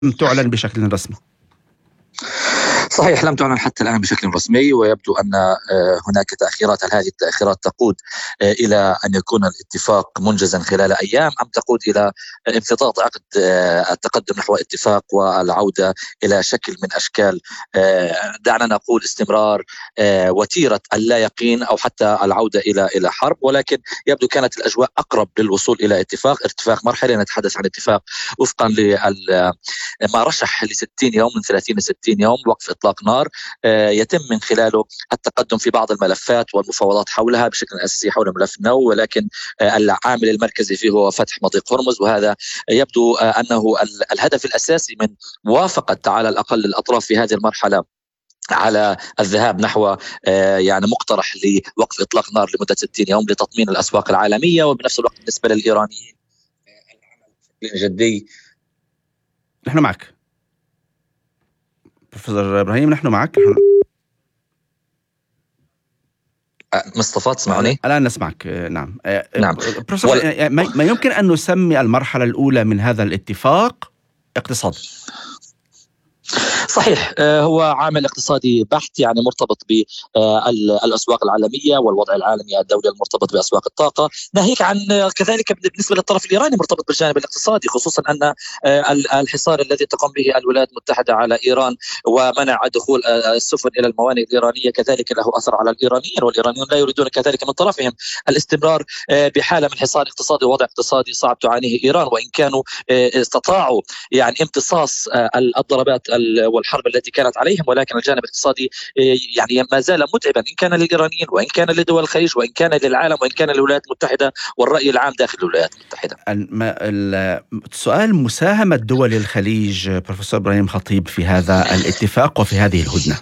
تعلن بشكل رسمي. صحيح، لم تعلن حتى الآن بشكل رسمي، ويبدو أن هناك تأخيرات. هل هذه التأخيرات تقود إلى أن يكون الاتفاق منجزا خلال أيام، أم تقود إلى امتطاط عقد التقدم نحو اتفاق والعودة إلى شكل من أشكال دعنا نقول استمرار وتيرة اللا يقين، أو حتى العودة إلى حرب؟ ولكن يبدو كانت الأجواء أقرب للوصول إلى اتفاق مرحلي. نتحدث عن اتفاق وفقا ما رشح ل 60 يوم، من 30 ل 60 يوم وقف إطلاق نار يتم من خلاله التقدم في بعض الملفات والمفاوضات حولها بشكل أساسي حول ملف النووي، ولكن العامل المركزي فيه هو فتح مضيق هرمز، وهذا يبدو أنه الهدف الأساسي من موافقة على الأقل الأطراف في هذه المرحلة على الذهاب نحو يعني مقترح لوقف إطلاق نار لمدة 60 يوم لتطمين الأسواق العالمية. وبنفس الوقت بالنسبة للإيرانيين العمل بشكل جدي. نحن معك بروفيسور إبراهيم، نحن معك. مصطفى تسمعني؟ الآن نسمعك. نعم. نعم. بروفيسور، ما يمكن أن نسمي المرحلة الأولى من هذا الاتفاق اقتصادي؟ صحيح، هو عامل اقتصادي بحت، يعني مرتبط بالأسواق العالمية والوضع العالمي الدولي المرتبط بأسواق الطاقة، ناهيك عن كذلك بالنسبة للطرف الإيراني مرتبط بالجانب الاقتصادي، خصوصا أن الحصار الذي تقوم به الولايات المتحدة على إيران ومنع دخول السفن إلى الموانئ الإيرانية كذلك له أثر على الإيرانيين، والإيرانيون لا يريدون كذلك من طرفهم الاستمرار بحالة من حصار اقتصادي ووضع اقتصادي صعب تعانيه إيران، وإن كانوا استطاعوا يعني امتصاص الضربات والحرب التي كانت عليهم، ولكن الجانب الاقتصادي يعني ما زال متعبا، إن كان للإيرانيين وإن كان لدول الخليج وإن كان للعالم وإن كان للولايات المتحدة والرأي العام داخل الولايات المتحدة. سؤال مساهمة دول الخليج بروفيسور إبراهيم خطيب في هذا الاتفاق وفي هذه الهدنة.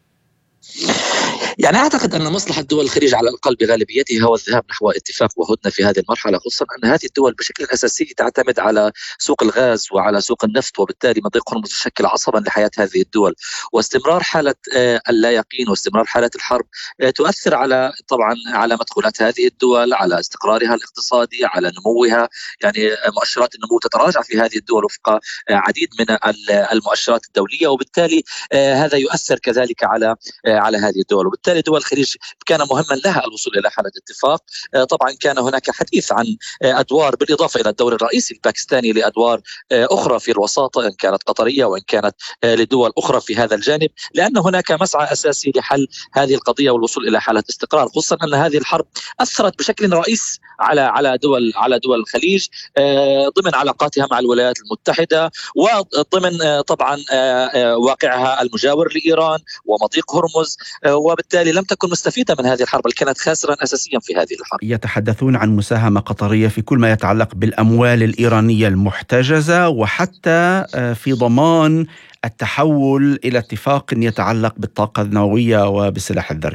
يعني أعتقد أن مصلحة دول الخليج على الأقل بغالبيتها هو الذهاب نحو اتفاق وهدنة في هذه المرحلة، خصوصا أن هذه الدول بشكل أساسي تعتمد على سوق الغاز وعلى سوق النفط، وبالتالي مضيق هرمز يشكل عصبا لحياة هذه الدول، واستمرار حالة اللا يقين واستمرار حالة الحرب تؤثر طبعا على مدخولات هذه الدول، على استقرارها الاقتصادي، على نموها. يعني مؤشرات النمو تتراجع في هذه الدول وفق عديد من المؤشرات الدولية، وبالتالي هذا يؤثر كذلك على هذه الدول، وبالتالي دول الخليج كان مهما لها الوصول إلى حالة اتفاق. طبعا كان هناك حديث عن أدوار بالإضافة إلى الدور الرئيسي الباكستاني لأدوار أخرى في الوساطة، إن كانت قطرية وإن كانت لدول أخرى في هذا الجانب، لأن هناك مسعى أساسي لحل هذه القضية والوصول إلى حالة استقرار، خصوصا أن هذه الحرب أثرت بشكل رئيسي على دول الخليج ضمن علاقاتها مع الولايات المتحدة، وضمن طبعا واقعها المجاور لإيران ومضيق هرمز، وبالتالي لم تكن مستفيدة من هذه الحرب، بل كانت خاسرا أساسيا في هذه الحرب. يتحدثون عن مساهمة قطرية في كل ما يتعلق بالأموال الإيرانية المحتجزة، وحتى في ضمان التحول إلى اتفاق يتعلق بالطاقة النووية وبالسلاح الذري.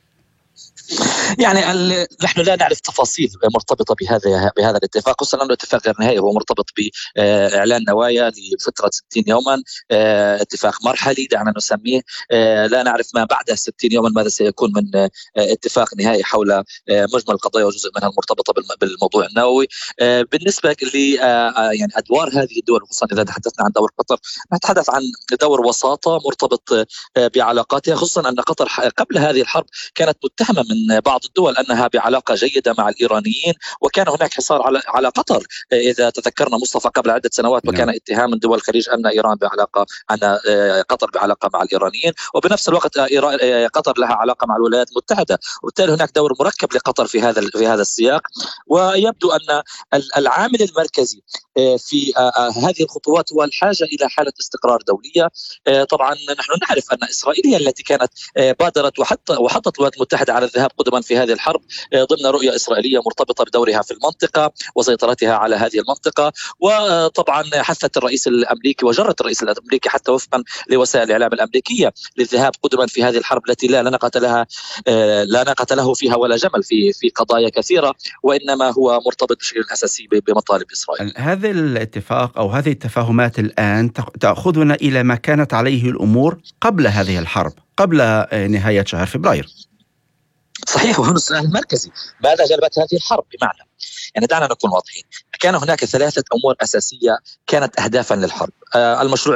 يعني نحن لا نعرف تفاصيل مرتبطة بهذا الاتفاق، خصوصا أنه الاتفاق غير نهائي، هو مرتبط بإعلان نوايا لفترة 60 يوما، اتفاق مرحلي دعنا نسميه. لا نعرف ما بعد 60 يوما ماذا سيكون من اتفاق نهائي حول مجمل القضايا وجزء منها المرتبطة بالموضوع النووي. بالنسبة يعني أدوار هذه الدول، خصوصا إذا تحدثنا عن دور قطر، نتحدث عن دور وساطة مرتبط بعلاقاتها، خصوصا أن قطر قبل هذه الحرب كانت متهمة من بعض الدول أنها بعلاقة جيدة مع الإيرانيين، وكان هناك حصار على قطر إذا تذكرنا مصطفى قبل عدة سنوات، وكان اتهام من دول الخليج أن قطر بعلاقة مع الإيرانيين، وبنفس الوقت قطر لها علاقة مع الولايات المتحدة، وبالتالي هناك دور مركب لقطر في هذا السياق. ويبدو أن العامل المركزي في هذه الخطوات هو الحاجة إلى حالة استقرار دولية. طبعا نحن نعرف أن إسرائيل هي التي كانت بادرت وحطت الولايات المتحدة على الذهاب قدما في هذه الحرب ضمن رؤية إسرائيلية مرتبطة بدورها في المنطقة وسيطرتها على هذه المنطقة، وطبعا حثت الرئيس الأمريكي وجرت الرئيس الأمريكي حتى وفقا لوسائل الإعلام الأمريكية للذهاب قدما في هذه الحرب التي لا ناقة له فيها ولا جمل في قضايا كثيرة، وإنما هو مرتبط بشكل أساسي بمطالب إسرائيل. هذا الاتفاق أو هذه التفاهمات الآن تأخذنا إلى ما كانت عليه الأمور قبل هذه الحرب، قبل نهاية شهر فبراير. صحيح، وهنا السؤال المركزي: ماذا جلبت هذه الحرب؟ بمعنى، يعني دعنا نكون واضحين، كان هناك 3 أمور أساسية كانت أهدافا للحرب. المشروع